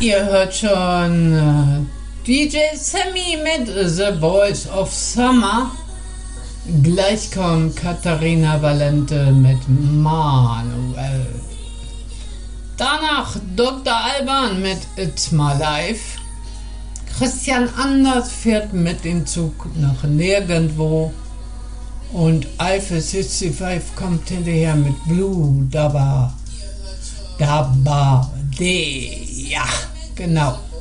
Ihr hört schon DJ Sammy mit The Boys of Summer. Gleich kommt Katharina Valente mit Manuel. Danach Dr. Alban mit It's My Life. Christian Anders fährt mit dem Zug nach nirgendwo. Und Eiffel 65 kommt hinterher mit Blue Dabba. Ja, genau.